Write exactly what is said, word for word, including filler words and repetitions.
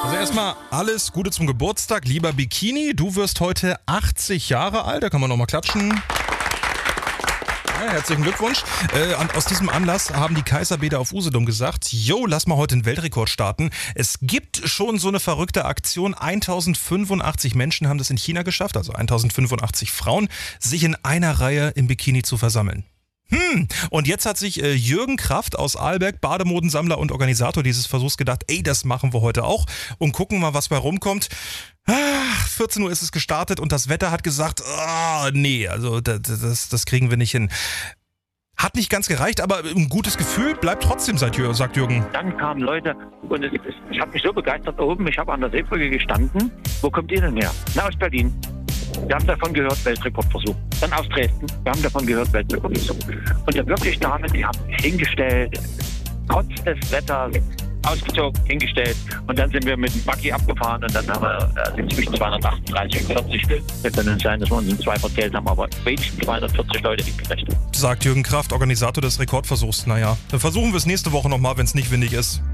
Also erstmal alles Gute zum Geburtstag, lieber Bikini. Du wirst heute achtzig Jahre alt, da kann man nochmal klatschen. Ja, herzlichen Glückwunsch. Äh, aus diesem Anlass haben die Kaiserbäder auf Usedom gesagt, yo, lass mal heute einen Weltrekord starten. Es gibt schon so eine verrückte Aktion. tausendfünfundachtzig Menschen haben das in China geschafft, also tausendfünfundachtzig Frauen, sich in einer Reihe im Bikini zu versammeln. Hm, und jetzt hat sich äh, Jürgen Kraft aus Ahlberg, Bademodensammler und Organisator dieses Versuchs gedacht, ey, das machen wir heute auch und gucken mal, was bei rumkommt. Ah, vierzehn Uhr ist es gestartet und das Wetter hat gesagt, ah, nee, also das, das, das kriegen wir nicht hin. Hat nicht ganz gereicht, aber ein gutes Gefühl bleibt trotzdem, sagt Jürgen. Dann kamen Leute und es, es, ich habe mich so begeistert oben, ich habe an der Seebrücke gestanden. Wo kommt ihr denn her? Na, aus Berlin. Wir haben davon gehört, Weltrekordversuch. Dann aus Dresden. Wir haben davon gehört, Weltrekordversuch. Und der wirklich Damen, die haben sich hingestellt, trotz des Wetters, ausgezogen, hingestellt. Und dann sind wir mit dem Buggy abgefahren und dann haben wir äh, zwischen zweihundertachtunddreißig und vierzig. Es kann nicht sein, dass wir uns in zwei verzählt haben, aber wenigstens zweihundertvierzig Leute hingerechnet. Sagt Jürgen Kraft, Organisator des Rekordversuchs. Naja, dann versuchen wir es nächste Woche nochmal, wenn es nicht windig ist.